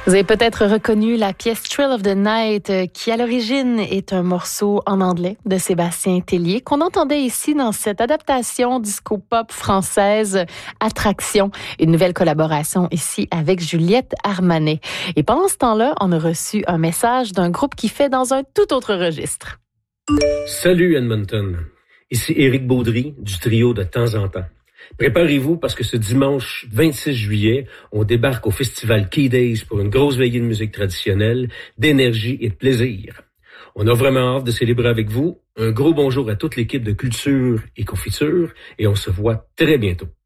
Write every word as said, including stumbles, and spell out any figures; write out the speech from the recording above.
Vous avez peut-être reconnu la pièce Thrill of the Night qui, à l'origine, est un morceau en anglais de Sébastien Tellier qu'on entendait ici dans cette adaptation disco-pop française Attraction, une nouvelle collaboration ici avec Juliette Armanet. Et pendant ce temps-là, on a reçu un message d'un groupe qui fait dans un tout autre registre. Salut Edmonton, ici Éric Baudry du trio De temps en temps. Préparez-vous parce que ce dimanche vingt-six juillet, on débarque au festival Key Days pour une grosse veillée de musique traditionnelle, d'énergie et de plaisir. On a vraiment hâte de célébrer avec vous. Un gros bonjour à toute l'équipe de Culture et Confiture et on se voit très bientôt.